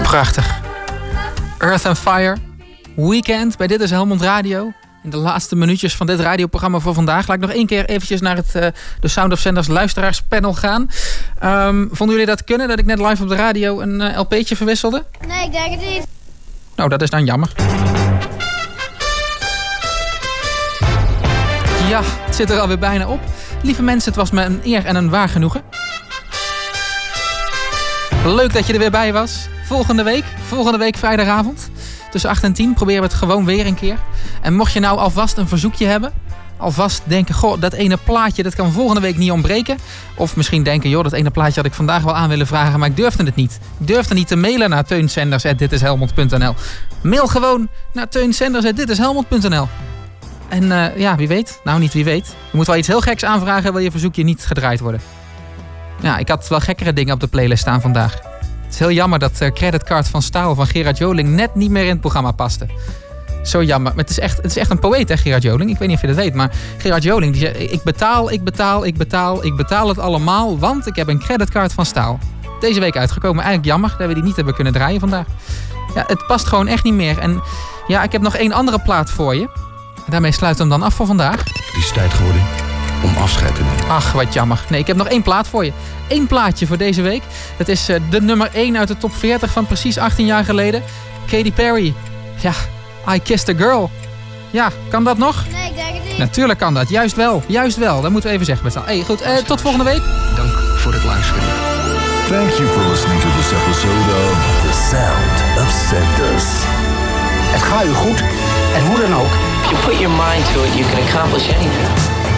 Prachtig. Earth and Fire. Weekend bij Dit is Helmond Radio. In de laatste minuutjes van dit radioprogramma voor vandaag. Laat ik nog één keer eventjes naar de Sound of Sanders luisteraarspanel gaan. Vonden jullie dat kunnen? Dat ik net live op de radio een LP'tje verwisselde? Nee, ik denk het niet. Nou, dat is dan jammer. Ja, het zit er alweer bijna op. Lieve mensen, het was me een eer en een waar genoegen. Leuk dat je er weer bij was. Volgende week vrijdagavond. Tussen 8 en 10 proberen we het gewoon weer een keer. En mocht je nou alvast een verzoekje hebben. Alvast denken, goh, dat ene plaatje, dat kan volgende week niet ontbreken. Of misschien denken, joh, dat ene plaatje had ik vandaag wel aan willen vragen, maar ik durfde het niet. Ik durfde niet te mailen naar teunsenders@ditishelmond.nl. Mail gewoon naar teunsenders@ditishelmond.nl. En ja, wie weet. Nou, niet wie weet. Je moet wel iets heel geks aanvragen, wil je verzoekje niet gedraaid worden. Ja, ik had wel gekkere dingen op de playlist staan vandaag. Het is heel jammer dat Creditcard van Staal van Gerard Joling net niet meer in het programma paste. Zo jammer. Maar het is echt een poëet, hè, Gerard Joling. Ik weet niet of je dat weet, maar Gerard Joling die zei, ik betaal het allemaal, want ik heb een creditcard van Staal. Deze week uitgekomen. Eigenlijk jammer dat we die niet hebben kunnen draaien vandaag. Ja, het past gewoon echt niet meer. En ja, ik heb nog één andere plaat voor je. En daarmee sluit hem dan af voor vandaag. Het is tijd geworden om afscheid te nemen. Ach, wat jammer. Nee, ik heb nog één plaat voor je. Eén plaatje voor deze week. Dat is de nummer 1 uit de top 40 van precies 18 jaar geleden. Katy Perry. Ja, I Kissed a Girl. Ja, kan dat nog? Nee, ik denk het niet. Natuurlijk kan dat. Juist wel. Dat moeten we even zeggen met z'n allen. Hey, goed, tot volgende week. Dank voor het luisteren. Thank you for listening to this episode of The Sound of Sanders. Het gaat u goed en hoe dan ook. If you put your mind to it, you can accomplish anything.